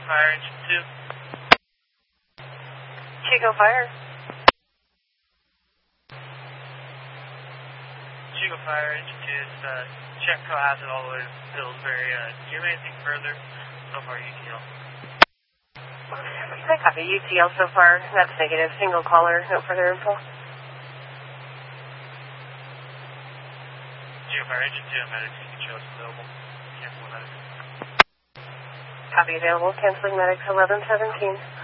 Fire Engine 2. Chico Fire. Chico Fire Engine 2 is Chevco has it all the way to Pillsbury. Do you have anything further? So far, UTL. I copy UTL so far. That's negative. Single caller. No further info. Chico Fire Engine 2, medics, you can show us available. Cancel medics. Copy available. Canceling medics 1117.